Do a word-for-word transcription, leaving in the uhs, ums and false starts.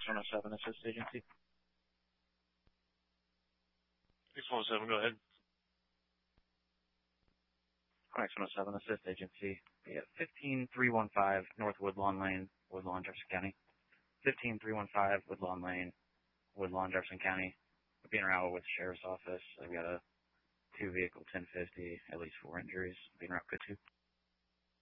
one oh seven, Assist Agency. six one seven, go ahead. Conex one oh seven, Assist Agency. Yeah, fifteen three one five North Woodlawn Lane, Woodlawn, Jefferson County. fifteen three one five Woodlawn Lane, Woodlawn, Jefferson County. We're being routed with the Sheriff's Office. I've got a two vehicle ten fifty, at least four injuries. Being routed good too.